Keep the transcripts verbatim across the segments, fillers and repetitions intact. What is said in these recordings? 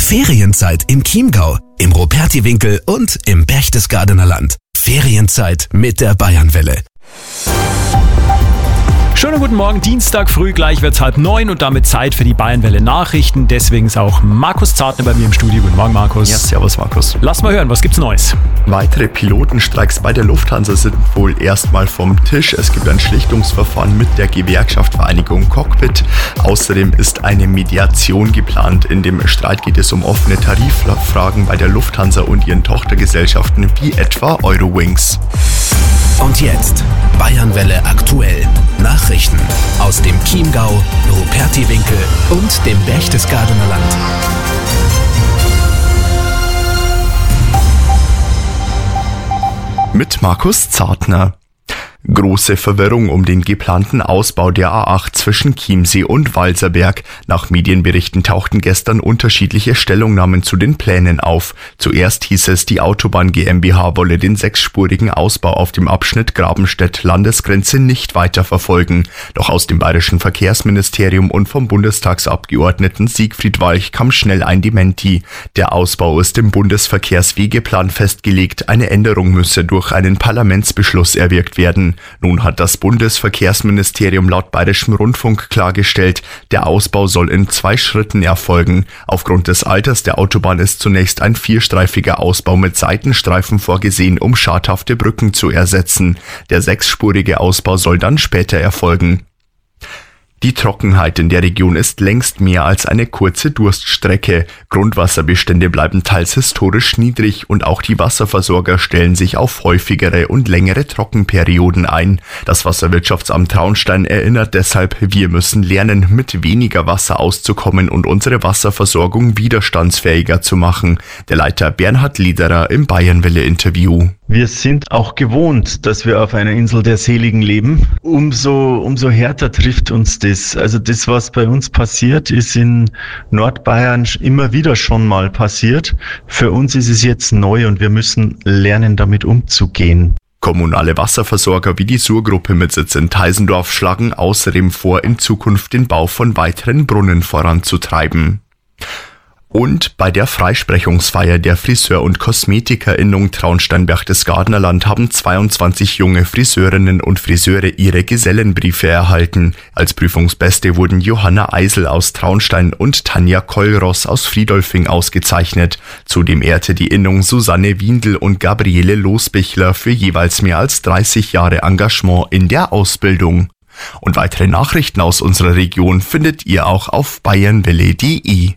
Ferienzeit im Chiemgau, im Rupertiwinkel und im Berchtesgadener Land. Ferienzeit mit der Bayernwelle. Schönen guten Morgen, Dienstag früh, gleich wird's halb neun und damit Zeit für die Bayernwelle Nachrichten. Deswegen ist auch Markus Zartner bei mir im Studio. Guten Morgen, Markus. Ja, servus, Markus. Lass mal hören, was gibt's Neues? Weitere Pilotenstreiks bei der Lufthansa sind wohl erstmal vom Tisch. Es gibt ein Schlichtungsverfahren mit der Gewerkschaft Vereinigung Cockpit. Außerdem ist eine Mediation geplant. In dem Streit geht es um offene Tariffragen bei der Lufthansa und ihren Tochtergesellschaften wie etwa Eurowings. Und jetzt Bayernwelle aktuell. Nachrichten aus dem Chiemgau, Rupertiwinkel und dem Berchtesgadener Land. Mit Markus Zartner. Große Verwirrung um den geplanten Ausbau der A acht zwischen Chiemsee und Walserberg. Nach Medienberichten tauchten gestern unterschiedliche Stellungnahmen zu den Plänen auf. Zuerst hieß es, die Autobahn GmbH wolle den sechsspurigen Ausbau auf dem Abschnitt Grabenstedt-Landesgrenze nicht weiterverfolgen. Doch aus dem bayerischen Verkehrsministerium und vom Bundestagsabgeordneten Siegfried Walch kam schnell ein Dementi. Der Ausbau ist im Bundesverkehrswegeplan festgelegt. Eine Änderung müsse durch einen Parlamentsbeschluss erwirkt werden. Nun hat das Bundesverkehrsministerium laut Bayerischem Rundfunk klargestellt, der Ausbau soll in zwei Schritten erfolgen. Aufgrund des Alters der Autobahn ist zunächst ein vierstreifiger Ausbau mit Seitenstreifen vorgesehen, um schadhafte Brücken zu ersetzen. Der sechsspurige Ausbau soll dann später erfolgen. Die Trockenheit in der Region ist längst mehr als eine kurze Durststrecke. Grundwasserbestände bleiben teils historisch niedrig und auch die Wasserversorger stellen sich auf häufigere und längere Trockenperioden ein. Das Wasserwirtschaftsamt Traunstein erinnert deshalb, wir müssen lernen, mit weniger Wasser auszukommen und unsere Wasserversorgung widerstandsfähiger zu machen. Der Leiter Bernhard Liederer im Bayernwelle-Interview. Wir sind auch gewohnt, dass wir auf einer Insel der Seligen leben. Umso, umso härter trifft uns das. Also das, was bei uns passiert, ist in Nordbayern immer wieder schon mal passiert. Für uns ist es jetzt neu und wir müssen lernen, damit umzugehen. Kommunale Wasserversorger wie die Sur-Gruppe mit Sitz in Teisendorf schlagen außerdem vor, in Zukunft den Bau von weiteren Brunnen voranzutreiben. Und bei der Freisprechungsfeier der Friseur- und KosmetikerInnung Traunstein-Berchtesgadener Land haben zweiundzwanzig junge Friseurinnen und Friseure ihre Gesellenbriefe erhalten. Als Prüfungsbeste wurden Johanna Eisel aus Traunstein und Tanja Kollross aus Friedolfing ausgezeichnet. Zudem ehrte die Innung Susanne Windel und Gabriele Losbichler für jeweils mehr als dreißig Jahre Engagement in der Ausbildung. Und weitere Nachrichten aus unserer Region findet ihr auch auf bayernwelle punkt de.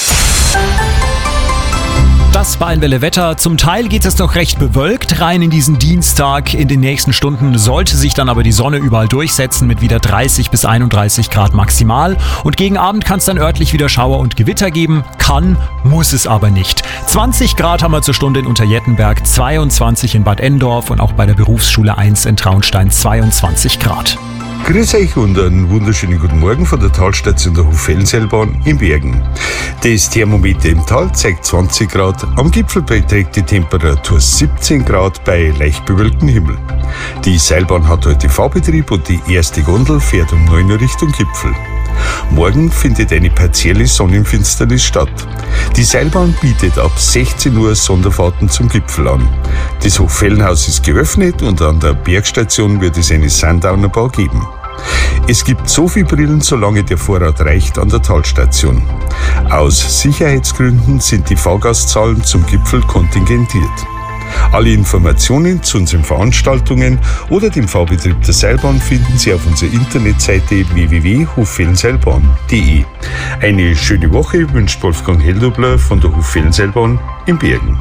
Das Bayernwelle Wetter. Zum Teil geht es noch recht bewölkt rein in diesen Dienstag. In den nächsten Stunden sollte sich dann aber die Sonne überall durchsetzen mit wieder dreißig bis einunddreißig Grad maximal. Und gegen Abend kann es dann örtlich wieder Schauer und Gewitter geben. Kann, muss es aber nicht. zwanzig Grad haben wir zur Stunde in Unterjettenberg, zweiundzwanzig in Bad Endorf und auch bei der Berufsschule eins in Traunstein zweiundzwanzig Grad. Grüß euch und einen wunderschönen guten Morgen von der Talstation der Hochfeldseilbahn in Bergen. Das Thermometer im Tal zeigt zwanzig Grad, am Gipfel beträgt die Temperatur siebzehn Grad bei leicht bewölktem Himmel. Die Seilbahn hat heute Fahrbetrieb und die erste Gondel fährt um neun Uhr Richtung Gipfel. Morgen findet eine partielle Sonnenfinsternis statt. Die Seilbahn bietet ab sechzehn Uhr Sonderfahrten zum Gipfel an. Das Hochfeldenhaus ist geöffnet und an der Bergstation wird es eine Sundowner-Bar geben. Es gibt so viel Brillen, solange der Vorrat reicht an der Talstation. Aus Sicherheitsgründen sind die Fahrgastzahlen zum Gipfel kontingentiert. Alle Informationen zu unseren Veranstaltungen oder dem Fahrbetrieb der Seilbahn finden Sie auf unserer Internetseite w w w punkt hochfeldenseilbahn punkt de. Eine schöne Woche wünscht Wolfgang Heldobler von der Hochfeldenseilbahn in Bergen.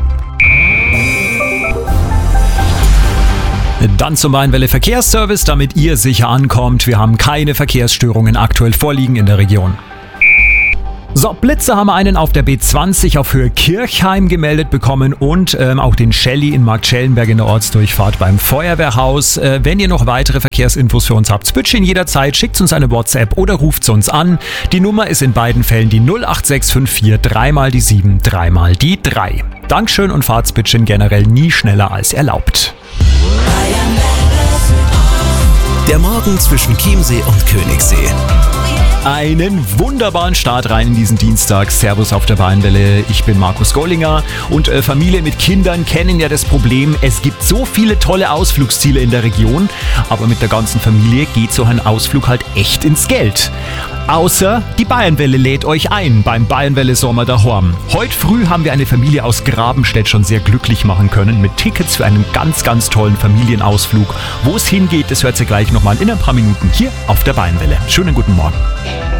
Dann zum Bayernwelle Verkehrsservice, damit ihr sicher ankommt. Wir haben keine Verkehrsstörungen aktuell vorliegen in der Region. So, Blitze haben wir einen auf der B zwanzig auf Höhe Kirchheim gemeldet bekommen und ähm, auch den Shelly in Marktschellenberg in der Ortsdurchfahrt beim Feuerwehrhaus. Äh, wenn ihr noch weitere Verkehrsinfos für uns habt, bitte in jederzeit, schickt uns eine WhatsApp oder ruft uns an. Die Nummer ist in beiden Fällen die null acht sechs fünf vier, dreimal die sieben, dreimal die drei. Dankeschön und fahrt's bitte generell nie schneller als erlaubt. Der Morgen zwischen Chiemsee und Königssee. Einen wunderbaren Start rein in diesen Dienstag. Servus auf der Bayernwelle. Ich bin Markus Gollinger und äh, Familien mit Kindern kennen ja das Problem, es gibt so viele tolle Ausflugsziele in der Region, aber mit der ganzen Familie geht so ein Ausflug halt echt ins Geld. Außer die Bayernwelle lädt euch ein beim Bayernwelle Sommer daheim. Heute früh haben wir eine Familie aus Grabenstedt schon sehr glücklich machen können mit Tickets für einen ganz, ganz tollen Familienausflug. Wo es hingeht, das hört ihr gleich nochmal in ein paar Minuten hier auf der Bayernwelle. Schönen guten Morgen.